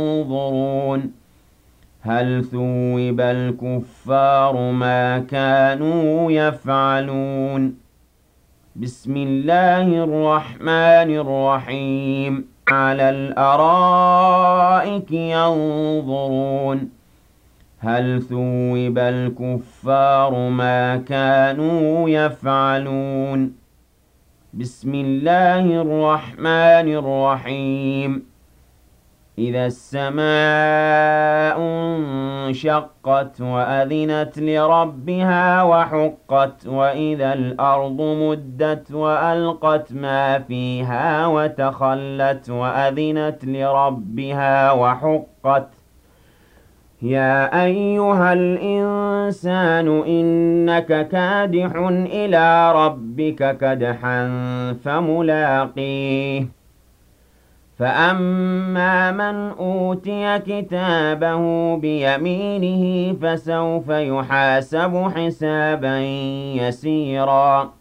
ينظرون هل ثوب الكفار ما كانوا يفعلون بسم الله الرحمن الرحيم على الأرائك ينظرون هل ثوب الكفار ما كانوا يفعلون بسم الله الرحمن الرحيم إذا السماء انشقت وأذنت لربها وحقت وإذا الأرض مدت وألقت ما فيها وتخلت وأذنت لربها وحقت يا أيها الإنسان إنك كادح إلى ربك كدحا فملاقيه فأما من أوتي كتابه بيمينه فسوف يحاسب حسابا يسيرا